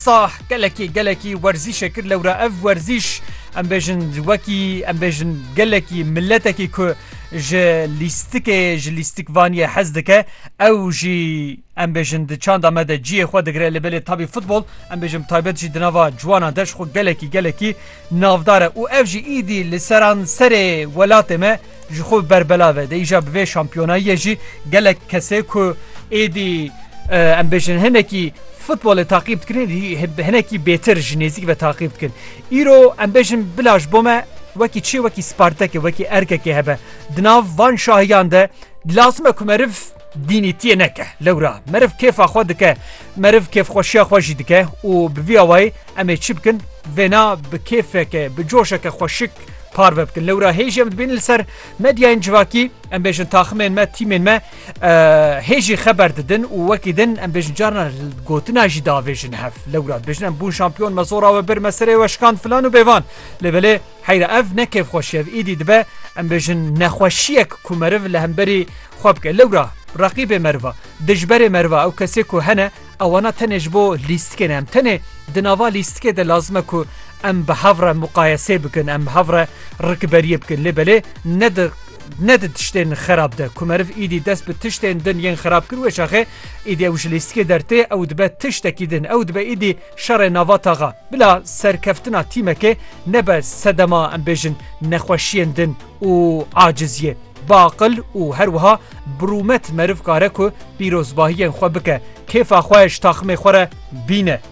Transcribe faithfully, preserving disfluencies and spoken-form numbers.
صح gelekî gelekî werzîşe kir lewra ev werzîş em bêjin wekî em bêjin gelekî milletekî ku ji lîstikê ji lîstikvaniyê hez dike ew jî em bêjin di çanda me de ciyê xwe digire li belê tabî futbol em bêjin taybet jî di nava ciwanan de ji xwe gelekî gelekî navdar e û ev jî îdî li seran serê welatê me ji xwe berbelav e de îja bi vê şampiyonayiyê jî gelek kesê ku êdî em bêjin hinekî futbolê taqîb dikin hinekî bêtir ji nêzik ve taqîb dikin. Îro em bêjin bila ji bo me wekî çê wekî Spartakê wekî erkekê hebe di nav van şahiyan de lazim e ku meriv dînîtiyê neke lewra meriv kêfa xwe dike meriv kêfxweşiya xwe jî dike û bi vî awayî em ê çi bikin vêna bi kêfeke bi coşeke xweşik parve bikin lewra hêjî em dibînin li ser medyayên civakî em bêjin taximên me tîmên me hêjî xeber didin û wekî din em bêjin carna gotina jî davêjin hev lewra bêjin em bûn şampiyon me zora we bir me serê we şikand filan û bêvan li belê heyre ev ne kêfxweşî ev îdî dibe em bêjin nexweşiyek ku meriv li hemberî xwe bike lewra raqîbê meriva dijberê meriva ew kesê ku hene ewana tenê ji bo lîstikên em tenê di nava lîstikê de lazim e ku em bi hev re muqayesê bikin em bi hev re rikberiyê bikin lê belê nedi nedi tiştên xerab de ku meriv îdî dest bi tiştên din yên xerab kir wê şaxê îdî ew ji lîstikê dertê ew dibe tiştekî din ew dibe îdî şerê navataxa bila serkeftina tîmekê nebe sedema em bêjin nexweşiyên din û aciziyê baqil û her wiha birûmet meriv kare ku pîrozbahiyên xwe bike kêfa xwe ji taximê xwe re bîne.